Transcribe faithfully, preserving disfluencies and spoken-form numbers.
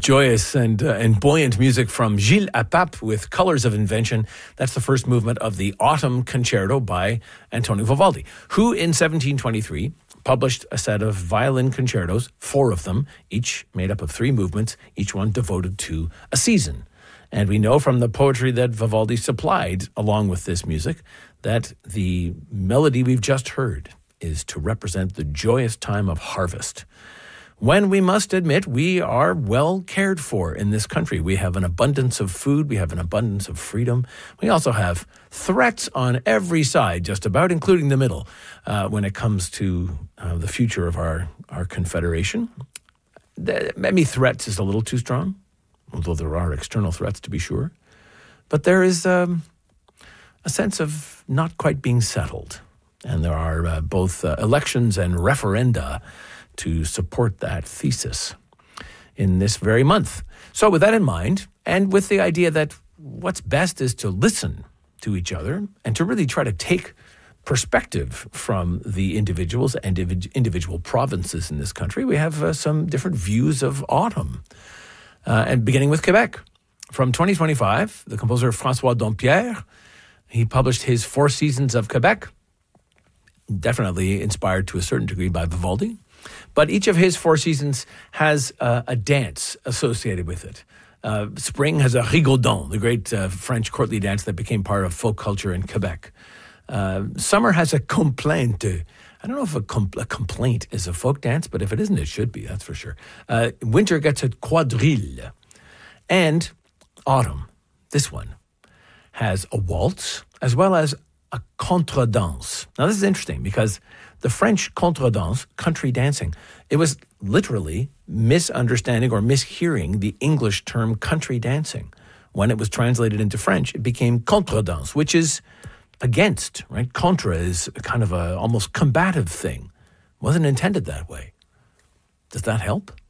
Joyous and uh, and buoyant music from Gilles Apap with Colors of Invention. That's the first movement of the Autumn Concerto by Antonio Vivaldi, who in seventeen twenty-three published a set of violin concertos, four of them, each made up of three movements, each one devoted to a season. And we know from the poetry that Vivaldi supplied along with this music that the melody we've just heard is to represent the joyous time of harvest, when we must admit we are well cared for in this country. We have an abundance of food. We have an abundance of freedom. We also have threats on every side, just about, including the middle, uh, when it comes to uh, the future of our, our confederation. The, maybe threats is a little too strong, although there are external threats to be sure. But there is um, a sense of not quite being settled. And there are uh, both uh, elections and referenda to support that thesis in this very month. So with that in mind, and with the idea that what's best is to listen to each other and to really try to take perspective from the individuals and individual provinces in this country, we have uh, some different views of autumn. Uh, and beginning with Quebec. From twenty twenty-five, the composer François Dompierre, he published his Four Seasons of Quebec, definitely inspired to a certain degree by Vivaldi. But each of his four seasons has uh, a dance associated with it. Uh, spring has a rigodon, the great uh, French courtly dance that became part of folk culture in Quebec. Uh, summer has a complainte. I don't know if a, com- a complaint is a folk dance, but if it isn't, it should be, that's for sure. Uh, winter gets a quadrille. And autumn, this one, has a waltz as well as a contredanse. Now, this is interesting because the French contredanse, country dancing, it was literally misunderstanding or mishearing the English term country dancing. When it was translated into French, it became contredanse, which is against, right? Contra is kind of a almost combative thing. Wasn't intended that way. Does that help?